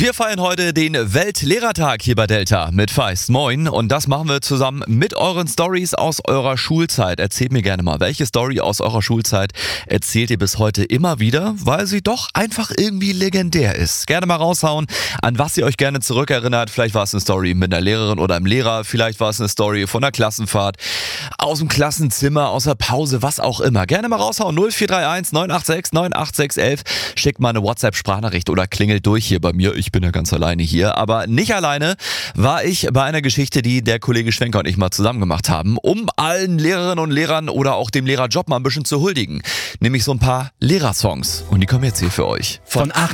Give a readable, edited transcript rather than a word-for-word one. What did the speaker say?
Wir feiern heute den Weltlehrertag hier bei Delta mit Feist. Moin. Und das machen wir zusammen mit euren Stories aus eurer Schulzeit. Erzählt mir gerne mal, welche Story aus eurer Schulzeit erzählt ihr bis heute immer wieder, weil sie doch einfach irgendwie legendär ist. Gerne mal raushauen, an was ihr euch gerne zurückerinnert. Vielleicht war es eine Story mit einer Lehrerin oder einem Lehrer. Vielleicht war es eine Story von einer Klassenfahrt, aus dem Klassenzimmer, aus der Pause, was auch immer. Gerne mal raushauen. 0431 986 98611. Schickt mal eine WhatsApp-Sprachnachricht oder klingelt durch hier bei mir. Ich bin ja ganz alleine hier, aber nicht alleine war ich bei einer Geschichte, die der Kollege Schwenker und ich mal zusammen gemacht haben, um allen Lehrerinnen und Lehrern oder auch dem Lehrerjob mal ein bisschen zu huldigen. Nämlich so ein paar Lehrersongs. Und die kommen jetzt hier für euch. Von 8